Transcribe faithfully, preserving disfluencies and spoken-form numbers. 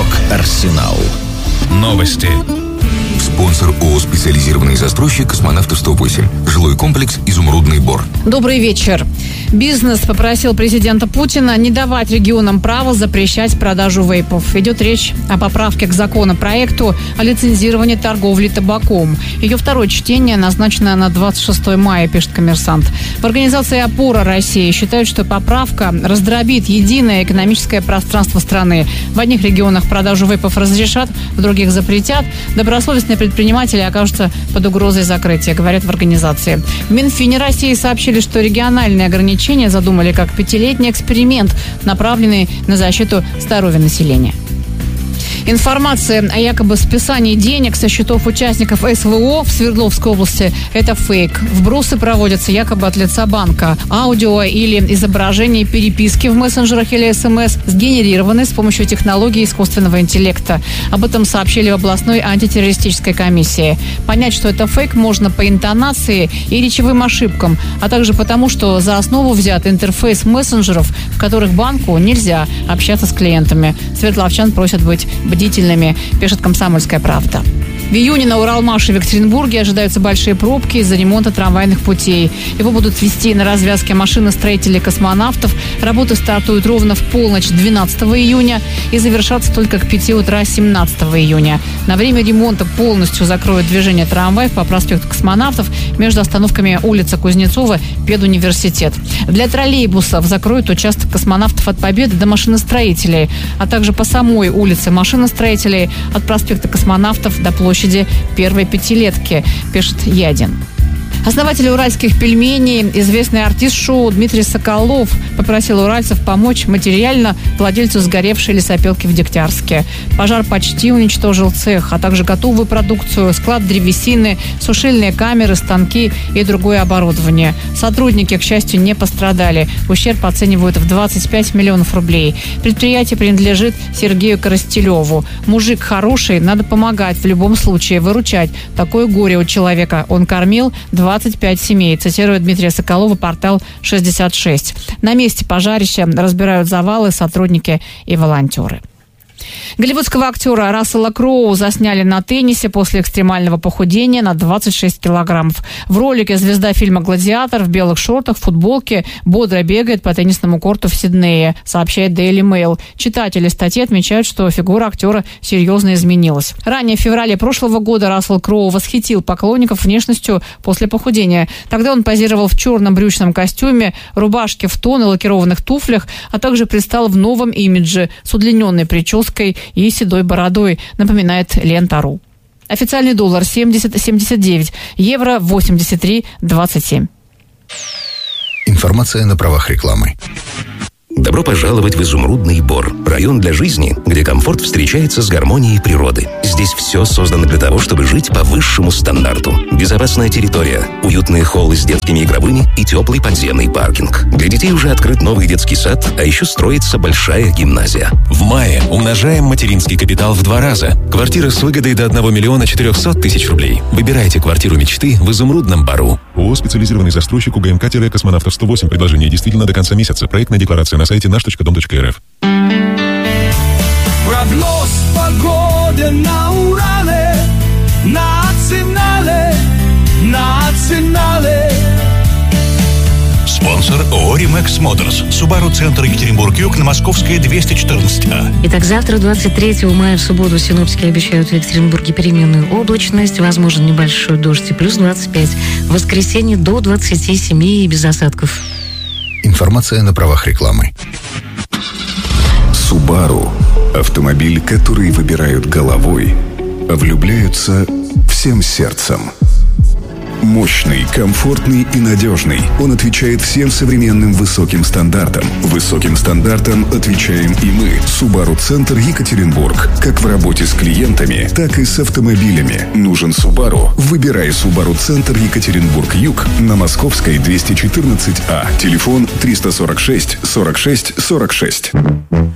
Рок-Арсенал. Новости. Спонсор ООО «Специализированный застройщик Космонавтов сто восемь». Жилой комплекс «Изумрудный Бор». Добрый вечер. Бизнес попросил президента Путина не давать регионам право запрещать продажу вейпов. Идет речь о поправке к законопроекту о лицензировании торговли табаком. Ее второе чтение назначено на двадцать шестое мая, пишет «Коммерсант». В организации «Опора России» считают, что поправка раздробит единое экономическое пространство страны. В одних регионах продажу вейпов разрешат, в других запретят. Добросовестные предприниматели окажутся под угрозой закрытия, говорят в организации. В Минфине России сообщили, что региональные ограничения задумали как пятилетний эксперимент, направленный на защиту здоровья населения. Информация о якобы списании денег со счетов участников СВО в Свердловской области – это фейк. Вбросы проводятся якобы от лица банка. Аудио или изображение переписки в мессенджерах или СМС сгенерированы с помощью технологии искусственного интеллекта. Об этом сообщили в областной антитеррористической комиссии. Понять, что это фейк, можно по интонации и речевым ошибкам, а также потому, что за основу взят интерфейс мессенджеров, в которых банку нельзя общаться с клиентами. Свердловчан просят быть бдительными, пишет «Комсомольская правда». В июне на Уралмаше в Екатеринбурге ожидаются большие пробки из-за ремонта трамвайных путей. Его будут вести на развязке машины строителей космонавтов. Работы стартуют ровно в полночь двенадцатого июня и завершатся только к пяти утра семнадцатого июня. На время ремонта полностью закроют движение трамваев по проспекту Космонавтов между остановками улица Кузнецова, педуниверситет. Для троллейбусов закроют участок Космонавтов от Победы до машиностроителей, а также по самой улице машиностроителей от проспекта Космонавтов до площади Первой Пятилетки, пишет Ядин. Основатель уральских пельменей, известный артист шоу Дмитрий Соколов попросил уральцев помочь материально владельцу сгоревшей лесопилки в Дегтярске. Пожар почти уничтожил цех, а также готовую продукцию, склад древесины, сушильные камеры, станки и другое оборудование. Сотрудники, к счастью, не пострадали. Ущерб оценивают в двадцать пять миллионов рублей. Предприятие принадлежит Сергею Коростелеву. Мужик хороший, надо помогать, в любом случае выручать. Такое горе у человека. Он кормил двадцать пять семей, цитирует Дмитрия Соколова портал шестьдесят шесть. На месте пожарища разбирают завалы сотрудники и волонтеры. Голливудского актера Рассела Кроу засняли на теннисе после экстремального похудения на двадцать шесть килограммов. В ролике звезда фильма «Гладиатор» в белых шортах, футболке бодро бегает по теннисному корту в Сиднее, сообщает Daily Mail. Читатели статьи отмечают, что фигура актера серьезно изменилась. Ранее в феврале прошлого года Рассел Кроу восхитил поклонников внешностью после похудения. Тогда он позировал в черном брючном костюме, рубашке в тон и лакированных туфлях, а также предстал в новом имидже с удлиненной прической и седой бородой, напоминает Лента.ру. Официальный доллар семьдесят семьдесят девять, евро восемьдесят три двадцать семь. Информация на правах рекламы. Добро пожаловать в Изумрудный Бор. Район для жизни, где комфорт встречается с гармонией природы. Здесь все создано для того, чтобы жить по высшему стандарту. Безопасная территория, уютные холлы с детскими игровыми и теплый подземный паркинг. Для детей уже открыт новый детский сад, а еще строится большая гимназия. В мае умножаем материнский капитал в два раза. Квартира с выгодой до одного миллиона четырехсот тысяч рублей. Выбирайте квартиру мечты в Изумрудном Бору. ООО «Специализированный застройщик УГМК-Космонавтов сто восемь». Предложение действительно до конца месяца. Проектная декларация на сайте наш точка дом точка эр эф. Прогноз погоды на Урале, национале, национале. Спонсор ООО «Римэкс Моторс». Subaru Центр Екатеринбург-Юг на Московской двести четырнадцать А. Итак, завтра, двадцать третьего мая, в субботу, синоптики обещают в Екатеринбурге переменную облачность, возможен небольшой дождь и плюс двадцать пять. В воскресенье до двадцати семи и без осадков. Информация на правах рекламы. Subaru – автомобиль, который выбирают головой, а влюбляются всем сердцем. Мощный, комфортный и надежный. Он отвечает всем современным высоким стандартам. Высоким стандартам отвечаем и мы. Subaru Центр Екатеринбург. Как в работе с клиентами, так и с автомобилями. Нужен Subaru? Выбирай Subaru Центр Екатеринбург-Юг на Московской двести четырнадцать А. Телефон триста сорок шесть сорок шесть сорок шесть.